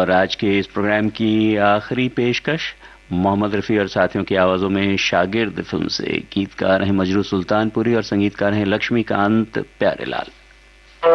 और आज के इस प्रोग्राम की आखिरी पेशकश मोहम्मद रफ़ी और साथियों की आवाज़ों में शागिर्द फिल्म से। गीतकार हैं मजरू सुल्तानपुरी और संगीतकार हैं लक्ष्मीकांत प्यारेलाल।